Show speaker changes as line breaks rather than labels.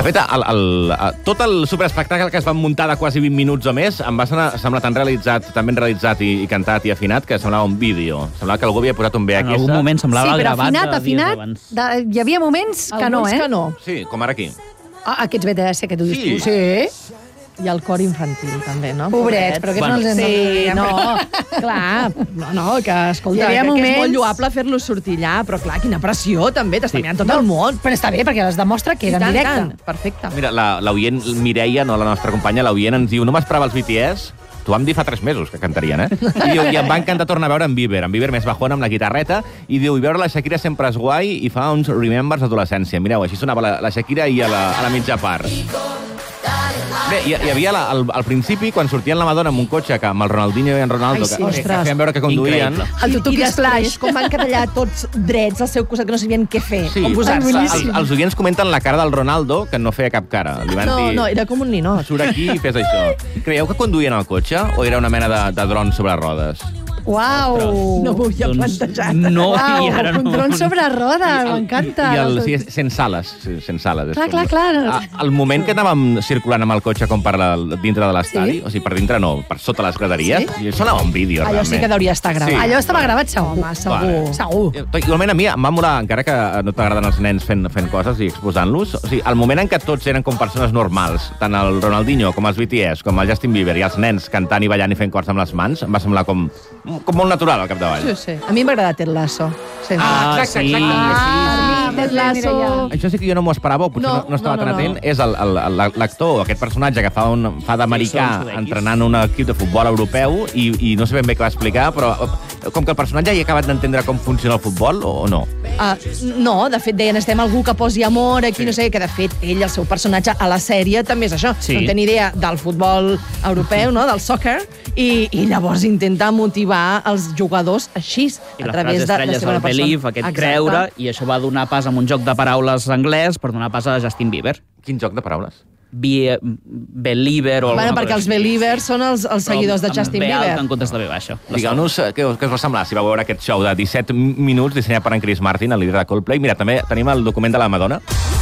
fet, tot el superespectacle que es van muntar de quasi 20 minuts o més em va semblar tan ben realitzat i cantat i afinat que semblava un vídeo. Semblava que algú havia posat un VHS.
En algun moment semblava gravat
afinat. Hi havia moments que no,
que no.
Sí, com ara aquí.
Aquests BTS que tu dius tu. Sí.
I el cor infantil, també, no?
Pobrets, però aquests no els hem...
Sí, no, clar, no, que, escolta, que és molt lloable fer-los sortir allà, però clar, quina pressió, també, t'està mirant tot el món.
Però està bé, perquè es demostra que era en directe.
Perfecte.
Mira, l'oient Mireia, no la nostra companya, l'oient ens diu, no m'esperava els BTS, t'ho vam dir fa 3 mesos que cantarien, I diu, i em va encantar tornar a veure en Bieber més bajón amb la guitarreta, i diu, i veure la Shakira sempre és guai i fa uns remembers d'adolescència. Mireu, així sonava la Shakira i a la mitja part. Bé, hi havia al principi, quan sortien la Madonna amb un cotxe amb el Ronaldinho i en Ronaldo, que feien veure que conduïen...
El tutuki splash.
Com van quedar allà tots drets al seu costat, que no sabien què fer.
Sí, els oients comenten la cara del Ronaldo, que no feia cap cara.
No, era com un ninot.
Surt aquí i fes això. Creieu que conduïen el cotxe o era una mena de dron sobre rodes?
Uau!
No m'ho havia plantejat.
No, i ara no.
Un dron sobre rodes, m'encanta.
I sense ales.
Clar.
El moment que anàvem circulant amb el cotxe com per dintre de l'estadi, o sigui, per dintre no, per sota les graderies, sonava un vídeo, realment.
Allò sí que hauria estar gravat.
Allò estava gravat segur.
Segur.
Igualment a mi em va molar, encara que no t'agraden els nens fent coses i exposant-los, o sigui, el moment en què tots eren com persones normals, tant el Ronaldinho com els BTS, com el Justin Bieber i els nens cantant i ballant i fent cors amb les mans, em va semblar com molt natural al capdavall.
Sí. A mi m'agrada Ted Lasso.
Exacte.
Ted Lasso.
Això sí que jo no m'ho esperava, potser no estava tan atent. És l'actor, aquest personatge que fa d'americà entrenant un equip de futbol europeu i no sé ben bé què va explicar, però com que el personatge ja ha acabat d'entendre com funciona el futbol, o no?
No, de fet, deien, estem algú que posi amor aquí, no sé, que de fet ell, el seu personatge a la sèrie, també és això. No té ni idea del futbol europeu, no, del soccer, i llavors intenta motivar els jugadors així, a través de la seva persona.
Believe, aquest creure, i això va donar pas a un joc de paraules anglès per donar pas a Justin Bieber.
Quin joc de paraules?
Believer o alguna cosa.
Perquè els Believers són els seguidors de Justin Bieber.
Amb B alta en comptes de B baixa.
Digueu-nos què us va semblar si vau veure aquest show de 17 minuts dissenyat per en Chris Martin, el líder de Coldplay. Mira, també tenim el document de la Madonna.